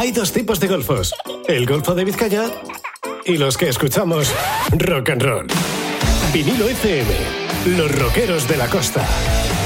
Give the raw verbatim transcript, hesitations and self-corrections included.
Hay dos tipos de golfos, el Golfo de Vizcaya y los que escuchamos rock and roll. Vinilo F M, los rockeros de la costa.